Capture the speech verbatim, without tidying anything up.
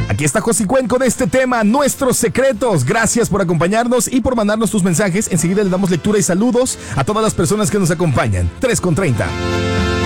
Aquí está Josicuen con este tema, Nuestros Secretos. Gracias por acompañarnos y por mandarnos tus mensajes. Enseguida le damos lectura y saludos a todas las personas que nos acompañan. tres con treinta.